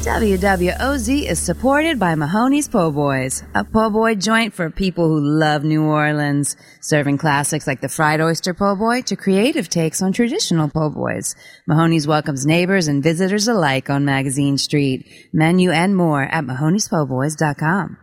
WWOZ is supported by Mahoney's Po' Boys, a po' boy joint for people who love New Orleans, serving classics like the fried oyster po' boy to creative takes on traditional po' boys. Mahoney's welcomes neighbors and visitors alike on Magazine Street. Menu and more at Mahoney'sPo'Boys.com.